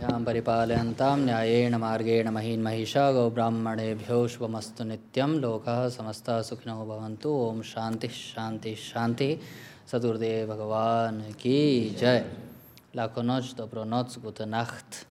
गोब्राह्मणान् परिपालयन्तां न्यायेन मार्गेण महीन् महिषा गोब्राह्मणेभ्यो शुभमस्तु नित्यं लोकाः समस्ताः सुखिनो भवन्तु। ओम शांति शांति शांति। सदगुरुदेव भगवान की जय। लाखों नोच, dobro noc, gute Nacht.